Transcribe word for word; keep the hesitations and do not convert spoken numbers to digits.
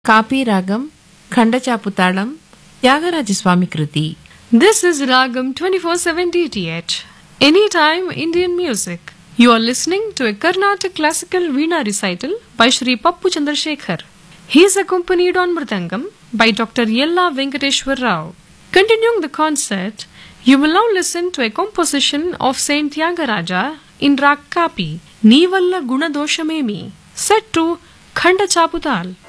Copy Ragam ఖండచాపుతాళం Tyagaraja Swamy Kriti. This is Ragam twenty-four seven D T H, Anytime Indian Music. You are listening to a Carnatic classical Veena recital by Shri Pappu Chandrasekhar. He is accompanied on Mridangam by Doctor Yella Venkateshwar Rao. Continuing the concert, you will now listen to a composition of Saint Tyagaraja in Rag Kapi, Nivalla Gunadoshamemi, set to Khanda Chaputal.